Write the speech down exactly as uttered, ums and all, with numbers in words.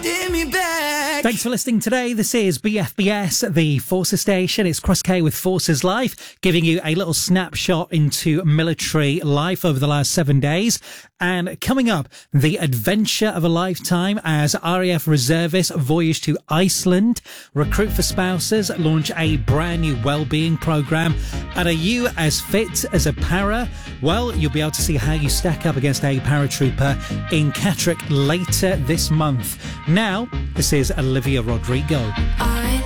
holding me back. Thanks for listening today. This is B F B S, the Forces Station. It's Chris K with Forces Life, giving you a little snapshot into military life over the last seven days. And coming up, the adventure of a lifetime as R A F reservists voyage to Iceland, recruit for spouses, launch a brand new wellbeing program. And are you as fit as a para? Well, you'll be able to see how you stack up against a paratrooper in Catterick later this month. Now, this is Olivia Rodrigo. I